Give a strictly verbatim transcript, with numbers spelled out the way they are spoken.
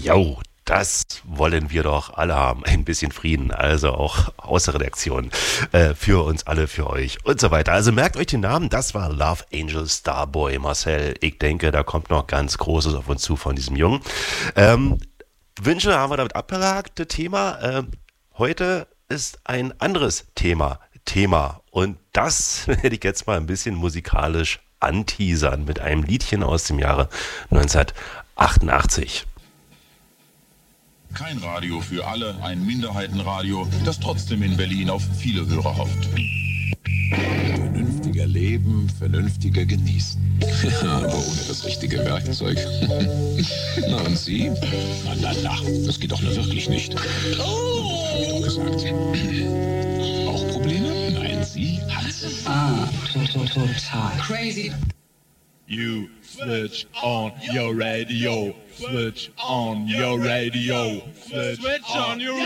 Jo, das wollen wir doch alle haben. Ein bisschen Frieden, also auch aus der Redaktion. Äh, für uns alle, für euch und so weiter. Also merkt euch den Namen, das war Love Angel Starboy Marcel. Ich denke, da kommt noch ganz Großes auf uns zu von diesem Jungen. Ähm, Wünsche haben wir damit abgehakt, das Thema. Ähm, heute ist ein anderes Thema. Thema. Und das werde ich jetzt mal ein bisschen musikalisch anteasern mit einem Liedchen aus dem Jahre neunzehnhundertachtundachtzig. Kein Radio für alle, ein Minderheitenradio, das trotzdem in Berlin auf viele Hörer hofft. Vernünftiger leben, vernünftiger genießen. Ja, aber ohne das richtige Werkzeug. Na und Sie? Na, na, na, das geht doch nur wirklich nicht. Oh! Hab ich doch gesagt. Auch Probleme? Nein, sie hat's. Ah, total. Crazy. You switch on your radio. Switch on your radio. Switch on your radio.